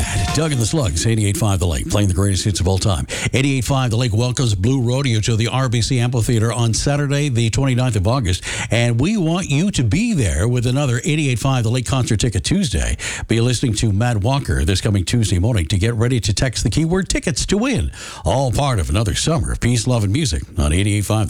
Mad. Doug and the Slugs, 88.5 The Lake, playing the greatest hits of all time. 88.5 The Lake welcomes Blue Rodeo to the RBC Amphitheater on Saturday, the 29th of August. And we want you to be there with another 88.5 The Lake concert ticket Tuesday. Be listening to Mad Walker this coming Tuesday morning to get ready to text the keyword tickets to win. All part of another summer of peace, love, and music on 88.5 The Lake.